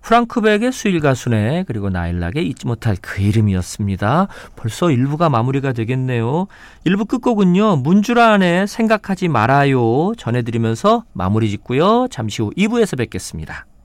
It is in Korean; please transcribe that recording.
프랑크백의 수일 가수네, 그리고 나일락의 잊지 못할 그 이름이었습니다. 벌써 1부가 마무리가 되겠네요. 1부 끝곡은요, 문주란의 생각하지 말아요 전해드리면서 마무리 짓고요. 잠시 후 2부에서 뵙겠습니다.